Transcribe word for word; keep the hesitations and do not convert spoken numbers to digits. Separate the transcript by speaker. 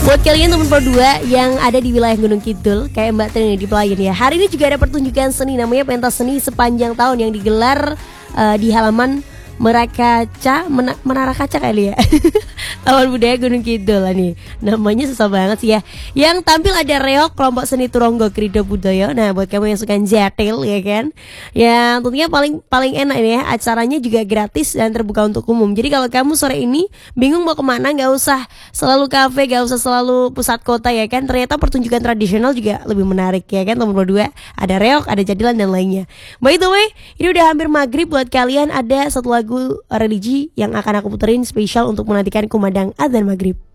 Speaker 1: Buat kalian teman berdua yang ada di wilayah Gunung Kidul kayak Mbak Trini di Pelayan ya, hari ini juga ada pertunjukan seni namanya pentas seni sepanjang tahun yang digelar uh, di halaman Merakaca, Mena, Menara Kaca kali ya. Taman Budaya Gunung Kidul lah nih. Namanya susah banget sih ya. Yang tampil ada Reok, kelompok seni Turonggo Krida Budaya. Nah, buat kamu yang suka jatil ya kan. Yang tentunya paling paling enak ini ya, acaranya juga gratis dan terbuka untuk umum. Jadi kalau kamu sore ini bingung mau kemana, gak usah selalu kafe, gak usah selalu pusat kota ya kan. Ternyata pertunjukan tradisional juga lebih menarik ya kan. Nomor dua ada Reok, ada Jadilan dan lainnya. By the way, ini udah hampir maghrib. Buat kalian ada satu lagu religi yang akan aku puterin spesial untuk menantikan kumandang adzan maghrib.